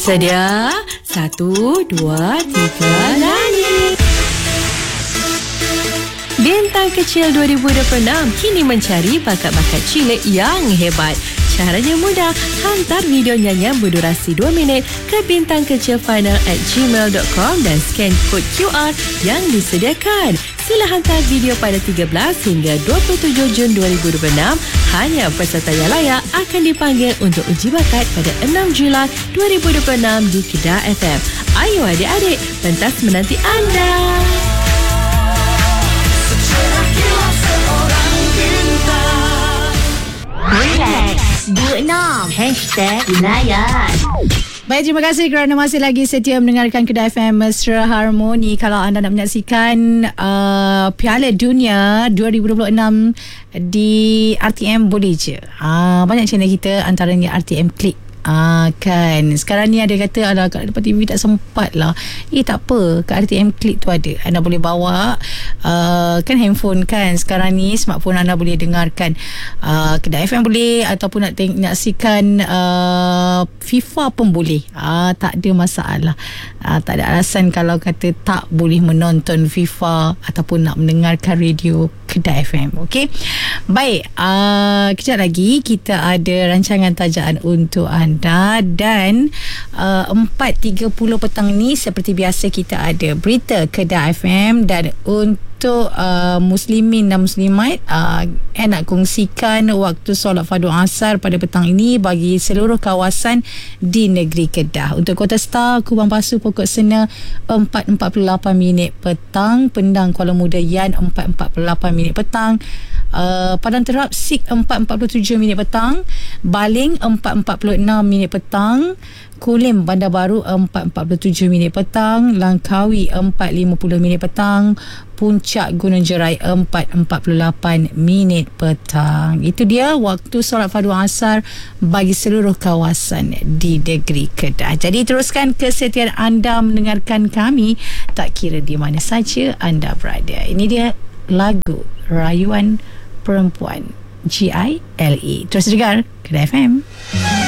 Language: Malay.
Bersedia? 1, 2, 3, nyanyi. Bintang Kecil 2026 kini mencari bakat-bakat cilik yang hebat. Caranya mudah. Hantar video nyanyian berdurasi 2 minit ke bintangkecilfinal@gmail.com dan scan kod QR yang disediakan. Sila hantar video pada 13 hingga 27 Jun 2026. Hanya peserta yang layak akan dipanggil untuk uji bakat pada 6 Julai 2026 di Kedah FM. Ayo adik-adik, pentas menanti anda. Relax 26 #Layan. Baik, terima kasih kerana masih lagi setia mendengarkan Kedah FM Mesra Harmoni. Kalau anda nak menyaksikan Piala Dunia 2026 di RTM, boleh je. Banyak channel kita, antaranya RTM Klik. Kan sekarang ni ada kata ada kat depan TV tak sempat lah. Tak apa, kat RTM Klik tu ada. Anda boleh bawa kan handphone kan. Sekarang ni smartphone anda boleh dengarkan Kedah FM boleh, ataupun nak menyaksikan FIFA pun boleh. Tak ada masalah. Tak ada alasan kalau kata tak boleh menonton FIFA ataupun nak mendengarkan radio Kedah FM. Okey. Baik, kejap lagi kita ada rancangan tajaan untuk anda, dan 4.30 petang ni seperti biasa kita ada berita Kedah FM, dan untuk muslimin dan muslimat nak kongsikan waktu solat fardu asar pada petang ini bagi seluruh kawasan di negeri Kedah. Untuk Kota Star, Kubang Pasu, Pokok Sena 4.48 minit petang, Pendang, Kuala Muda, Yan 4.48 minit petang, Padang Terap, Sik 4.47 minit petang, Baling 4.46 minit petang, Kulim, Bandar Baru 4.47 minit petang, Langkawi 4.50 minit petang, Puncak, Gunung Jerai 4.48 minit petang. Itu dia waktu solat fardu asar bagi seluruh kawasan di negeri Kedah. Jadi teruskan kesetiaan anda mendengarkan kami tak kira di mana saja anda berada. Ini dia lagu Rayuan Perempuan, GILE. Terus dengar Kedah FM.